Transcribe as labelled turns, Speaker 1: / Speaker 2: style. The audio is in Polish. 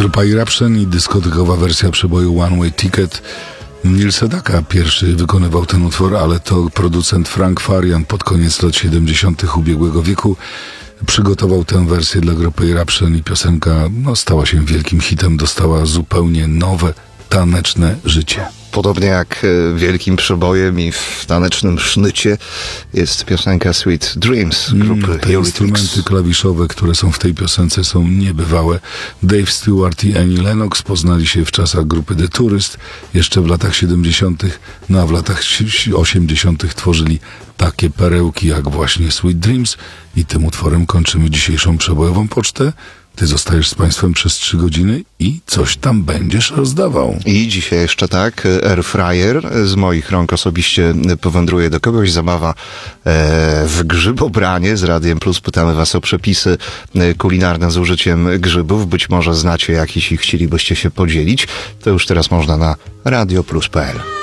Speaker 1: Grupa Eruption i dyskotekowa wersja przeboju One Way Ticket. Neil Sedaka pierwszy wykonywał ten utwór, ale to producent Frank Farian pod koniec lat 70. ubiegłego wieku przygotował tę wersję dla grupy Eruption i piosenka stała się wielkim hitem, dostała zupełnie nowe, taneczne życie.
Speaker 2: Podobnie jak wielkim przebojem i w tanecznym sznycie jest piosenka Sweet Dreams grupy
Speaker 1: Te instrumenty klawiszowe, które są w tej piosence, są niebywałe. Dave Stewart i Annie Lennox poznali się w czasach grupy The Tourist, jeszcze w latach 70., a w latach 80. tworzyli takie perełki jak właśnie Sweet Dreams i tym utworem kończymy dzisiejszą przebojową pocztę. Ty zostajesz z Państwem przez 3 godziny i coś tam będziesz rozdawał.
Speaker 2: I dzisiaj jeszcze tak, Airfryer z moich rąk osobiście powędruje do kogoś. Zabawa w grzybobranie z Radiem Plus. Pytamy Was o przepisy kulinarne z użyciem grzybów. Być może znacie jakiś i chcielibyście się podzielić. To już teraz można na radioplus.pl.